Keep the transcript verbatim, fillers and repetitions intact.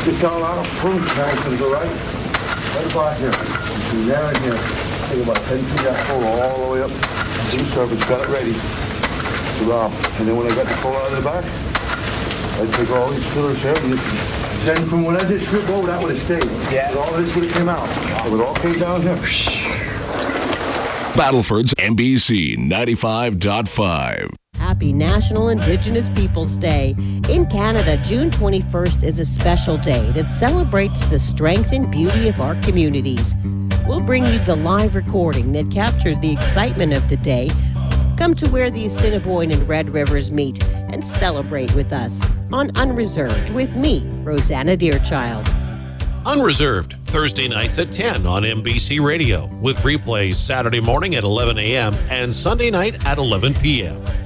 Just down out, prune tank to the right. Right about here. Between there and here. Take about ten feet that pole all the way up to the surface. Got it ready. So, um, and then when I got the pole out of the back, I take all these pillars here. And this, then from when I did strip over, that would have stayed. Yeah. But all this would have came out. It would all came down here. Battleford's N B C ninety-five point five. Happy National Indigenous Peoples Day. In Canada, June twenty-first is a special day that celebrates the strength and beauty of our communities. We'll bring you the live recording that captured the excitement of the day. Come to where the Assiniboine and Red Rivers meet and celebrate with us on Unreserved with me, Rosanna Deerchild. Unreserved, Thursday nights at ten on N B C Radio, with replays Saturday morning at eleven a.m. and Sunday night at eleven p.m.